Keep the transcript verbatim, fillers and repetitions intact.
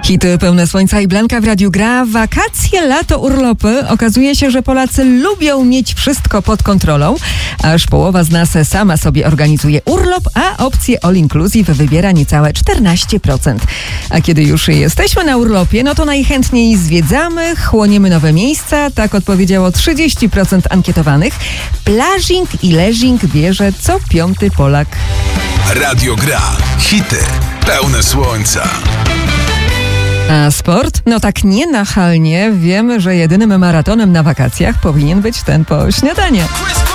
Hity pełne słońca i Blanka w radiu gra. Wakacje, lato, urlopy. Okazuje się, że Polacy lubią mieć wszystko pod kontrolą. Aż połowa z nas sama sobie organizuje urlop, a opcję all inclusive wybiera niecałe czternaście procent. A kiedy już jesteśmy na urlopie, no to najchętniej zwiedzamy, chłoniemy nowe miejsca. Tak odpowiedziało trzydzieści procent ankietowanych. Plażing i leżing bierze co piąty Polak. Radio Gra. Hity pełne słońca. A sport? No tak nienachalnie wiemy, że jedynym maratonem na wakacjach powinien być ten po śniadanie.